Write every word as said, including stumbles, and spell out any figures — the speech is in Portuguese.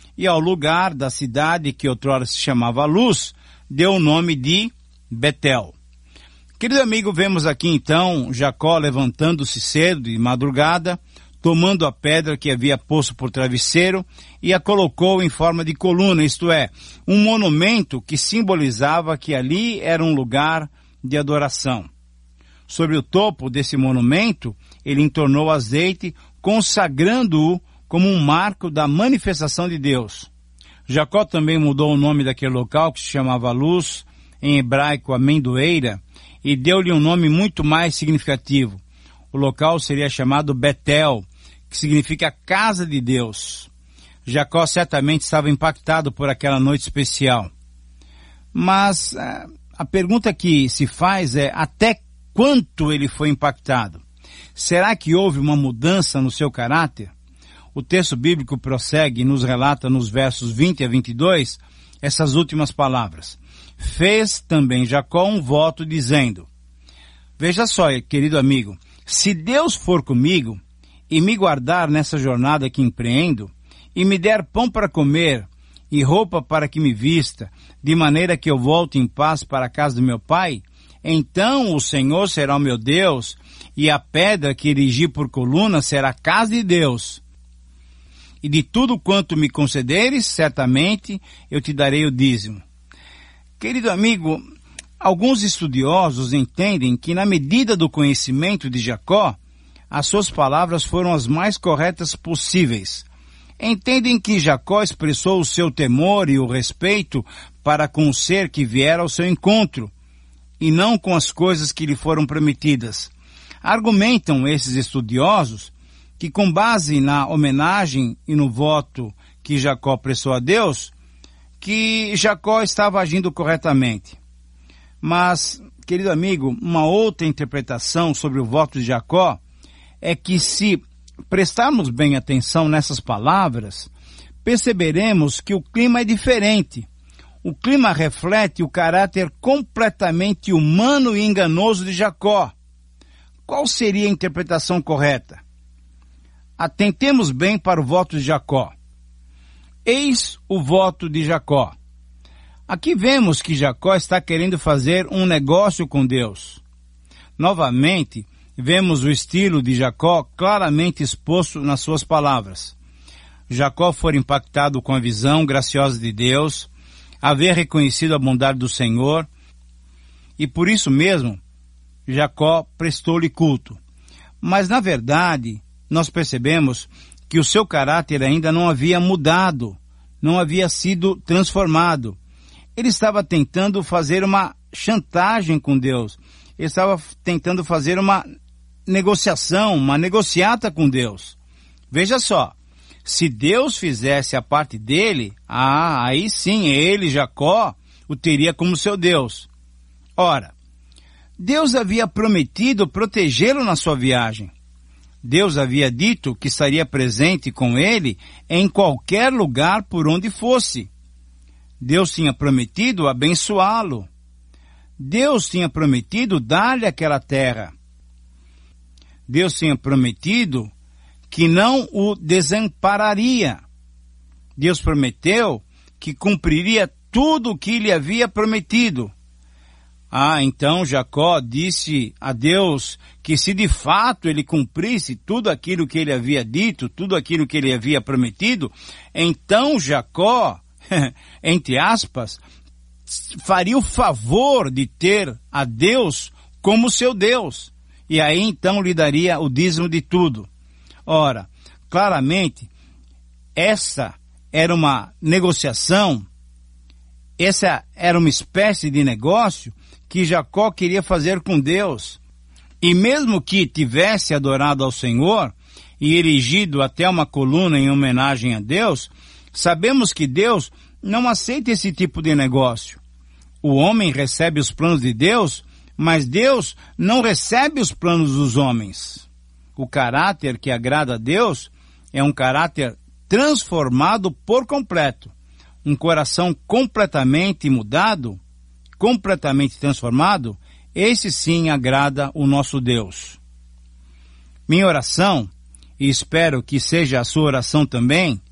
e ao lugar da cidade que outrora se chamava Luz, deu o nome de Betel. Querido amigo, vemos aqui então Jacó levantando-se cedo de madrugada, tomando a pedra que havia posto por travesseiro e a colocou em forma de coluna, isto é, um monumento que simbolizava que ali era um lugar de adoração. Sobre o topo desse monumento, ele entornou azeite, consagrando-o como um marco da manifestação de Deus. Jacó também mudou o nome daquele local, que se chamava Luz, em hebraico amendoeira, e deu-lhe um nome muito mais significativo. O local seria chamado Betel, que significa casa de Deus. Jacó certamente estava impactado por aquela noite especial. Mas a pergunta que se faz é, até quanto ele foi impactado? Será que houve uma mudança no seu caráter? O texto bíblico prossegue e nos relata nos versos vinte a vinte e dois essas últimas palavras. Fez também Jacó um voto dizendo, veja só, querido amigo, se Deus for comigo e me guardar nessa jornada que empreendo, e me der pão para comer e roupa para que me vista, de maneira que eu volte em paz para a casa do meu pai, então o Senhor será o meu Deus, e a pedra que erigi por coluna será a casa de Deus. E de tudo quanto me concederes, certamente eu te darei o dízimo. Querido amigo, alguns estudiosos entendem que na medida do conhecimento de Jacó, as suas palavras foram as mais corretas possíveis. Entendem que Jacó expressou o seu temor e o respeito para com o ser que viera ao seu encontro, e não com as coisas que lhe foram prometidas. Argumentam esses estudiosos que, com base na homenagem e no voto que Jacó prestou a Deus, que Jacó estava agindo corretamente. Mas, querido amigo, uma outra interpretação sobre o voto de Jacó é que, se prestarmos bem atenção nessas palavras, perceberemos que o clima é diferente. O clima reflete o caráter completamente humano e enganoso de Jacó. Qual seria a interpretação correta? Atentemos bem para o voto de Jacó. Eis o voto de Jacó. Aqui vemos que Jacó está querendo fazer um negócio com Deus. Novamente, vemos o estilo de Jacó claramente exposto nas suas palavras. Jacó foi impactado com a visão graciosa de Deus, haver reconhecido a bondade do Senhor, e por isso mesmo, Jacó prestou-lhe culto. Mas, na verdade, nós percebemos que o seu caráter ainda não havia mudado, não havia sido transformado. Ele estava tentando fazer uma chantagem com Deus. Ele estava tentando fazer uma negociação, uma negociata com Deus. Veja só, se Deus fizesse a parte dele, ah, aí sim, ele, Jacó, o teria como seu Deus. Ora, Deus havia prometido protegê-lo na sua viagem. Deus havia dito que estaria presente com ele em qualquer lugar por onde fosse. Deus tinha prometido abençoá-lo. Deus tinha prometido dar-lhe aquela terra. Deus tinha prometido que não o desampararia. Deus prometeu que cumpriria tudo o que lhe havia prometido. Ah, então Jacó disse a Deus que se de fato ele cumprisse tudo aquilo que ele havia dito, tudo aquilo que ele havia prometido, então Jacó, entre aspas, faria o favor de ter a Deus como seu Deus. E aí então lhe daria o dízimo de tudo. Ora, claramente, essa era uma negociação, essa era uma espécie de negócio que Jacó queria fazer com Deus. E mesmo que tivesse adorado ao Senhor e erigido até uma coluna em homenagem a Deus, sabemos que Deus não aceita esse tipo de negócio. O homem recebe os planos de Deus, mas Deus não recebe os planos dos homens. O caráter que agrada a Deus é um caráter transformado por completo. Um coração completamente mudado, completamente transformado, esse sim agrada o nosso Deus. Minha oração, e espero que seja a sua oração também,